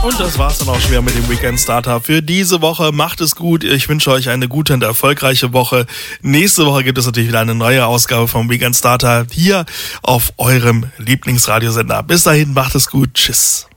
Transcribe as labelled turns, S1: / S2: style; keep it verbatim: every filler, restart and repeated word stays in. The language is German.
S1: Und das war's dann auch schon wieder mit dem Weekend Starter für diese Woche. Macht es gut. Ich wünsche euch eine gute und erfolgreiche Woche. Nächste Woche gibt es natürlich wieder eine neue Ausgabe vom Weekend Starter hier auf eurem Lieblingsradiosender. Bis dahin, macht es gut. Tschüss.